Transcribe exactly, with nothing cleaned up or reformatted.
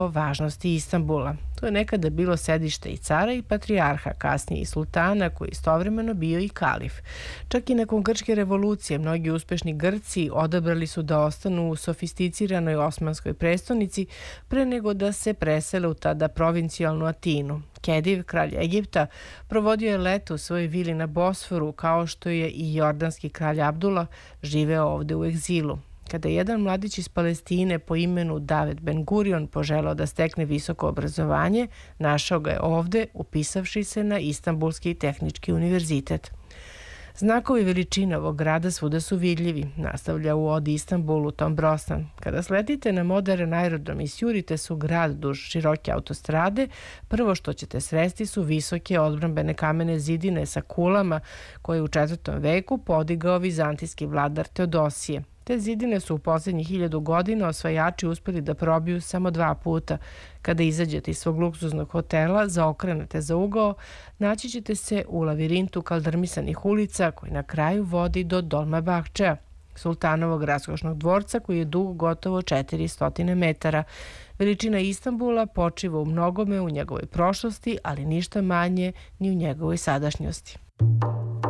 o važnosti Istanbula. To je nekada bilo sedište i cara i patrijarha, kasnije i sultana, koji je istovremeno bio i kalif. Čak i nakon Grčke revolucije mnogi uspešni Grci odabrali su da ostanu u sofisticiranoj osmanskoj prestonici pre nego da se presele u tada provincijalnu Atinu. Kediv, kralj Egipta, provodio je leto u svojoj vili na Bosforu, kao što je i jordanski kralj Abdullah živeo ovde u egzilu. Kada je jedan mladić iz Palestine po imenu David Ben Gurion poželao da stekne visoko obrazovanje, našao ga je ovde, upisavši se na Istanbulski tehnički univerzitet. Znakovi veličine ovog grada svuda su vidljivi, nastavlja u Odi Istanbulu Tom Brosnan. Kada sletite na modern aerodrom i sjurite se u grad duž široke autostrade, prvo što ćete sresti su visoke odbrambene kamene zidine sa kulama koje je u četvrtom veku podigao vizantijski vladar Teodosije. Te zidine su u posljednjih hiljadu godina osvajači uspeli da probiju samo dva puta. Kada izađete iz svog luksuznog hotela, zaokrenete za ugao, naći ćete se u lavirintu kaldrmisanih ulica koji na kraju vodi do Dolmabahčeja, sultanovog raskošnog dvorca koji je dug gotovo četiristo metara. Veličina Istanbula počiva u mnogome u njegovoj prošlosti, ali ništa manje ni u njegovoj sadašnjosti.